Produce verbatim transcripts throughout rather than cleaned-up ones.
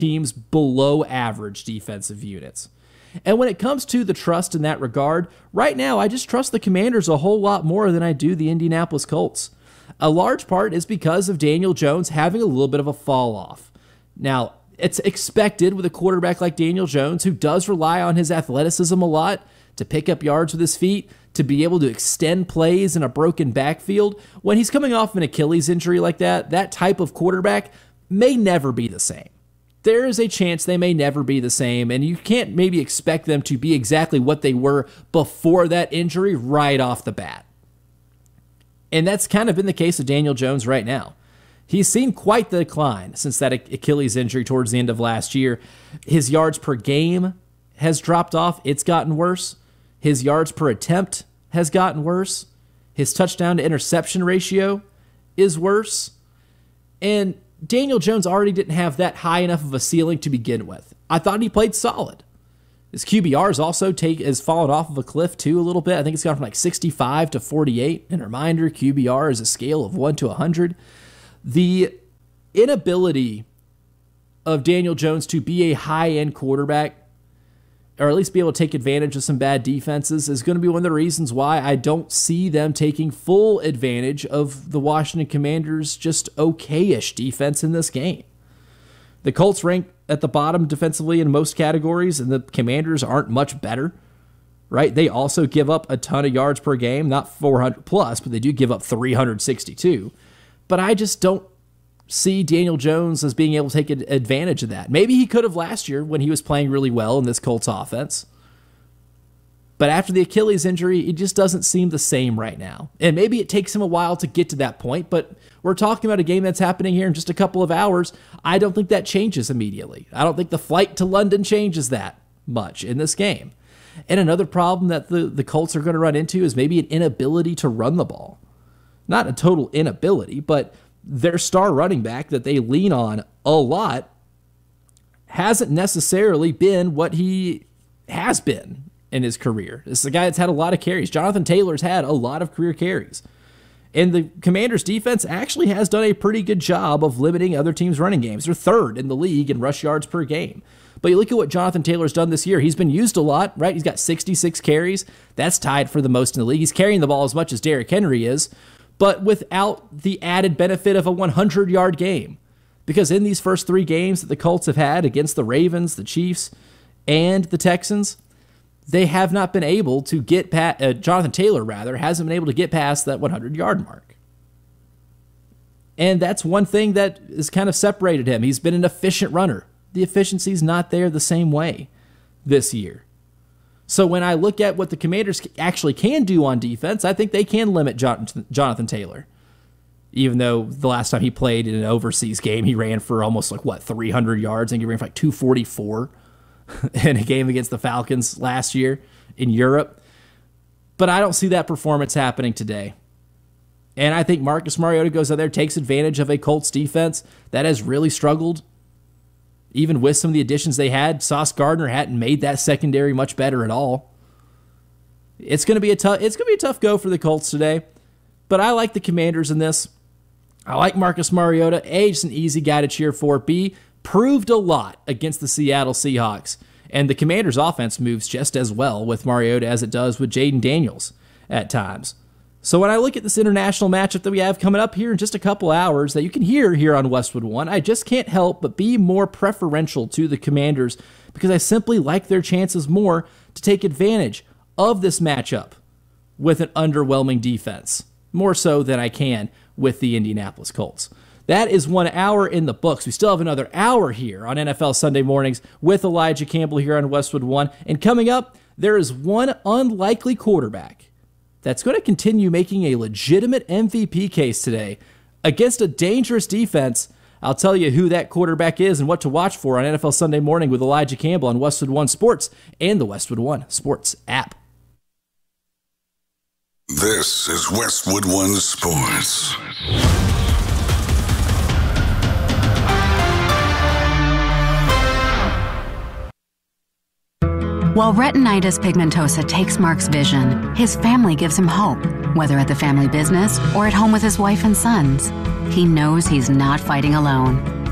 teams below average defensive units. And when it comes to the trust in that regard, right now I just trust the Commanders a whole lot more than I do the Indianapolis Colts. A large part is because of Daniel Jones having a little bit of a fall off. Now, it's expected with a quarterback like Daniel Jones, who does rely on his athleticism a lot to pick up yards with his feet, to be able to extend plays in a broken backfield. When he's coming off an Achilles injury like that, that type of quarterback may never be the same. There is a chance they may never be the same, and you can't maybe expect them to be exactly what they were before that injury right off the bat. And that's kind of been the case of Daniel Jones right now. He's seen quite the decline since that Achilles injury towards the end of last year. His yards per game has dropped off. It's gotten worse. His yards per attempt has gotten worse. His touchdown to interception ratio is worse. And Daniel Jones already didn't have that high enough of a ceiling to begin with. I thought he played solid. His Q B R has also take, has fallen off of a cliff too a little bit. I think it's gone from like sixty-five to forty-eight. And a reminder, Q B R is a scale of one to one hundred. The inability of Daniel Jones to be a high-end quarterback, or at least be able to take advantage of some bad defenses, is going to be one of the reasons why I don't see them taking full advantage of the Washington Commanders' just okay-ish defense in this game. The Colts rank at the bottom defensively in most categories, and the Commanders aren't much better, right? They also give up a ton of yards per game, not four hundred plus, but they do give up three hundred sixty-two. But I just don't see Daniel Jones as being able to take advantage of that. Maybe he could have last year when he was playing really well in this Colts offense. But after the Achilles injury, it just doesn't seem the same right now. And maybe it takes him a while to get to that point, but we're talking about a game that's happening here in just a couple of hours. I don't think that changes immediately. I don't think the flight to London changes that much in this game. And another problem that the, the Colts are going to run into is maybe an inability to run the ball. Not a total inability, but their star running back that they lean on a lot hasn't necessarily been what he has been in his career. This is a guy that's had a lot of carries. Jonathan Taylor's had a lot of career carries. And the Commanders' defense actually has done a pretty good job of limiting other teams' running games. They're third in the league in rush yards per game. But you look at what Jonathan Taylor's done this year. He's been used a lot, right? He's got sixty-six carries. That's tied for the most in the league. He's carrying the ball as much as Derrick Henry is, but without the added benefit of a hundred-yard game. Because in these first three games that the Colts have had against the Ravens, the Chiefs, and the Texans, they have not been able to get past, uh, Jonathan Taylor, rather, hasn't been able to get past that hundred-yard mark. And that's one thing that has kind of separated him. He's been an efficient runner. The efficiency's not there the same way this year. So when I look at what the Commanders actually can do on defense, I think they can limit Jonathan Taylor. Even though the last time he played in an overseas game, he ran for almost like, what, three hundred yards. I think he ran for like two forty-four in a game against the Falcons last year in Europe. But I don't see that performance happening today. And I think Marcus Mariota goes out there, takes advantage of a Colts defense that has really struggled. Even with some of the additions they had, Sauce Gardner hadn't made that secondary much better at all. It's going to be a tough. It's going to be a tough go for the Colts today, but I like the Commanders in this. I like Marcus Mariota. A, just an easy guy to cheer for. B, proved a lot against the Seattle Seahawks, and the Commanders' offense moves just as well with Mariota as it does with Jaden Daniels at times. So when I look at this international matchup that we have coming up here in just a couple hours that you can hear here on Westwood One, I just can't help but be more preferential to the Commanders because I simply like their chances more to take advantage of this matchup with an underwhelming defense, more so than I can with the Indianapolis Colts. That is one hour in the books. We still have another hour here on N F L Sunday Mornings with Elijah Campbell here on Westwood One. And coming up, there is one unlikely quarterback that's going to continue making a legitimate M V P case today against a dangerous defense. I'll tell you who that quarterback is and what to watch for on N F L Sunday Morning with Elijah Campbell on Westwood One Sports and the Westwood One Sports app. This is Westwood One Sports. While retinitis pigmentosa takes Mark's vision, his family gives him hope, whether at the family business or at home with his wife and sons. He knows he's not fighting alone.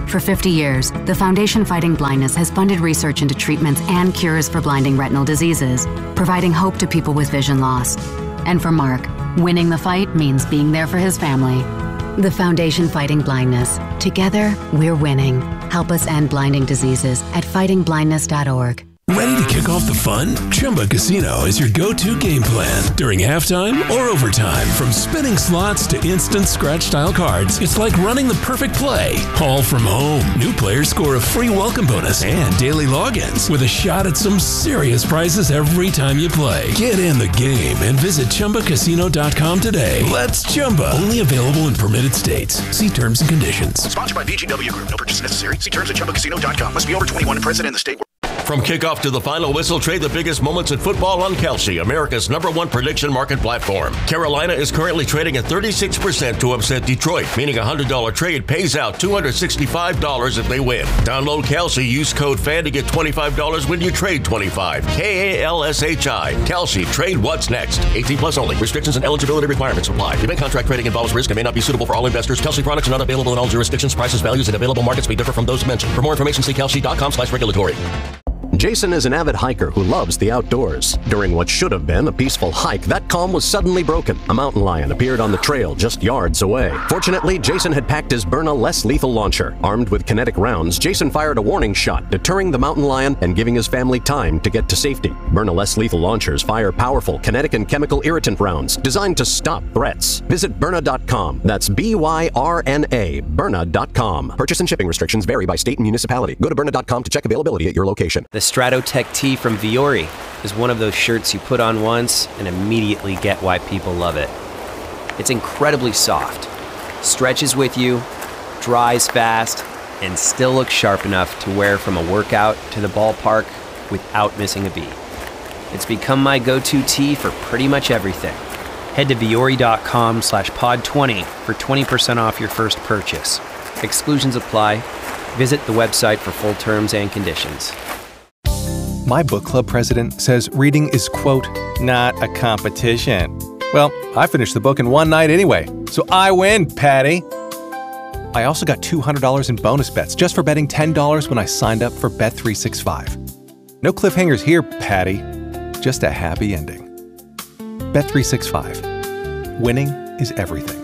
For fifty years, the Foundation Fighting Blindness has funded research into treatments and cures for blinding retinal diseases, providing hope to people with vision loss. And for Mark, winning the fight means being there for his family. The Foundation Fighting Blindness. Together, we're winning. Help us end blinding diseases at fighting blindness dot org. Ready to kick off the fun? Chumba Casino is your go-to game plan during halftime or overtime. From spinning slots to instant scratch-style cards, it's like running the perfect play, all from home. New players score a free welcome bonus and daily logins with a shot at some serious prizes every time you play. Get in the game and visit Chumba Casino dot com today. Let's Chumba. Only available in permitted states. See terms and conditions. Sponsored by B G W Group. No purchase necessary. See terms at Chumba Casino dot com. Must be over twenty-one and present in the state. From kickoff to the final whistle, trade the biggest moments in football on Kalshi, America's number one prediction market platform. Carolina is currently trading at thirty-six percent to upset Detroit, meaning a one hundred dollars trade pays out two hundred sixty-five dollars if they win. Download Kalshi, use code FAN to get twenty-five dollars when you trade twenty-five dollars. K A L S H I. Kalshi, trade what's next. eighteen plus only. Restrictions and eligibility requirements apply. Event contract trading involves risk and may not be suitable for all investors. Kalshi products are not available in all jurisdictions. Prices, values, and available markets may differ from those mentioned. For more information, see kalshi dot com slash regulatory. Jason is an avid hiker who loves the outdoors. During what should have been a peaceful hike, that calm was suddenly broken. A mountain lion appeared on the trail just yards away. Fortunately, Jason had packed his Byrna less lethal launcher. Armed with kinetic rounds, Jason fired a warning shot, deterring the mountain lion and giving his family time to get to safety. Byrna less lethal launchers fire powerful kinetic and chemical irritant rounds designed to stop threats. Visit Byrna dot com. That's B Y R N A, Byrna dot com. Purchase and shipping restrictions vary by state and municipality. Go to Byrna dot com to check availability at your location. The Stratotech tee from Viore is one of those shirts you put on once and immediately get why people love it. It's incredibly soft, stretches with you, dries fast, and still looks sharp enough to wear from a workout to the ballpark without missing a beat. It's become my go-to tee for pretty much everything. Head to Viore dot com slash pod twenty for twenty percent off your first purchase. Exclusions apply. Visit the website for full terms and conditions. My book club president says reading is, quote, not a competition. Well, I finished the book in one night anyway, so I win, Patty. I also got two hundred dollars in bonus bets just for betting ten dollars when I signed up for Bet three sixty-five. No cliffhangers here, Patty. Just a happy ending. Bet three sixty-five. Winning is everything.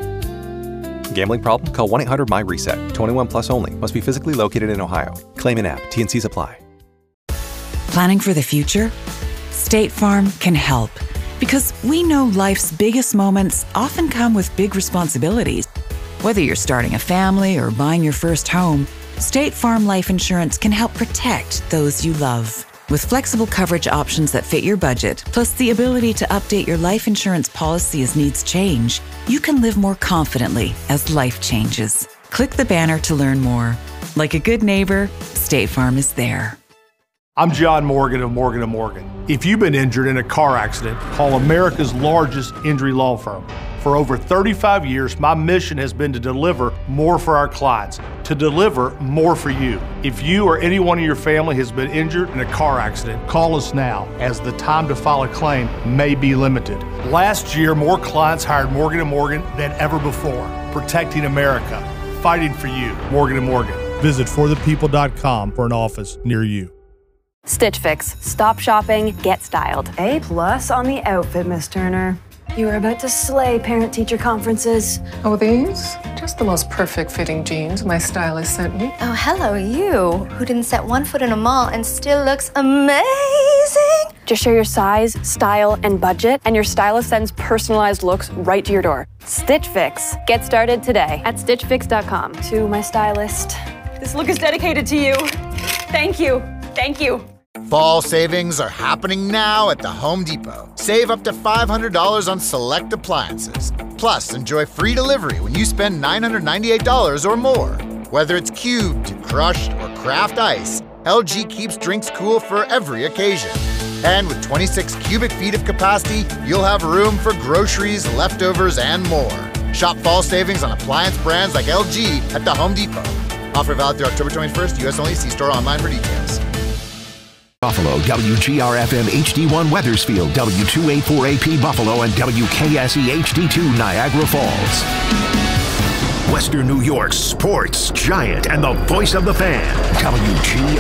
Gambling problem? Call one eight hundred M Y reset. twenty-one plus only. Must be physically located in Ohio. Claim in app. T and C's apply. Planning for the future? State Farm can help. Because we know life's biggest moments often come with big responsibilities. Whether you're starting a family or buying your first home, State Farm Life Insurance can help protect those you love. With flexible coverage options that fit your budget, plus the ability to update your life insurance policy as needs change, you can live more confidently as life changes. Click the banner to learn more. Like a good neighbor, State Farm is there. I'm John Morgan of Morgan and Morgan. If you've been injured in a car accident, call America's largest injury law firm. For over thirty-five years, my mission has been to deliver more for our clients, to deliver more for you. If you or anyone in your family has been injured in a car accident, call us now, as the time to file a claim may be limited. Last year, more clients hired Morgan and Morgan than ever before, protecting America, fighting for you. Morgan and Morgan. Visit for the people dot com for an office near you. Stitch Fix. Stop shopping, get styled. A plus on the outfit, Miss Turner. You are about to slay parent-teacher conferences. Oh, these? Just the most perfect fitting jeans my stylist sent me. Oh, hello, you, who didn't set one foot in a mall and still looks amazing. Just share your size, style, and budget, and your stylist sends personalized looks right to your door. Stitch Fix. Get started today at stitch fix dot com. To my stylist. This look is dedicated to you. Thank you. Thank you. Fall savings are happening now at the Home Depot. Save up to five hundred dollars on select appliances. Plus, enjoy free delivery when you spend nine hundred ninety-eight dollars or more. Whether it's cubed, crushed, or craft ice, L G keeps drinks cool for every occasion. And with twenty-six cubic feet of capacity, you'll have room for groceries, leftovers, and more. Shop fall savings on appliance brands like L G at the Home Depot. Offer valid through October twenty-first, U S only. See store online for details. Buffalo, W G R F M H D one Weathersfield, W two eighty-four A P Buffalo, and W K S E H D two Niagara Falls. Western New York's sports giant and the voice of the fan, W G